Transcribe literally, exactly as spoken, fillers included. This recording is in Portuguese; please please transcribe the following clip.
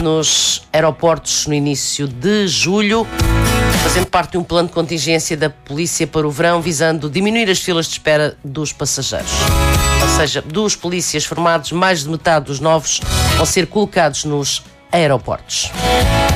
nos aeroportos no início de julho, fazendo parte de um plano de contingência da polícia para o verão, visando diminuir as filas de espera dos passageiros. Ou seja, dos polícias formados, mais de metade dos novos vão ser colocados nos aeroportos.